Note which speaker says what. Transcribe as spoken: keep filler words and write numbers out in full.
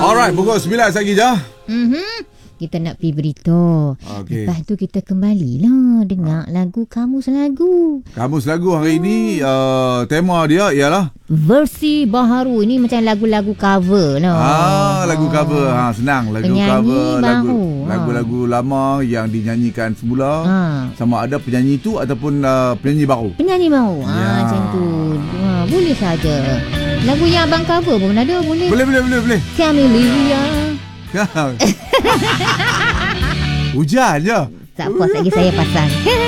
Speaker 1: Alright, pukul sembilan lagi je.
Speaker 2: Mhm. Kita nak pergi berita.
Speaker 1: Okay.
Speaker 2: Lepas tu kita kembalilah dengar ha. lagu Kamus Lagu.
Speaker 1: Kamus Lagu hari ini uh, tema dia ialah
Speaker 2: versi baharu. Ini macam lagu-lagu cover lah.
Speaker 1: Ah, lagu cover. Ha, senang. Lagu
Speaker 2: penyanyi
Speaker 1: cover lagu
Speaker 2: baru.
Speaker 1: lagu-lagu ha. lama yang dinyanyikan semula. Ha. Sama ada penyanyi itu ataupun uh, penyanyi baru.
Speaker 2: Penyanyi baru.
Speaker 1: Ya.
Speaker 2: Ah, macam tu. Ha, boleh saja. Lagu yang abang cover pun ada, boleh.
Speaker 1: Boleh, boleh, boleh, boleh.
Speaker 2: Camelia.
Speaker 1: Hujan je.
Speaker 2: Tak puas lagi saya pasang.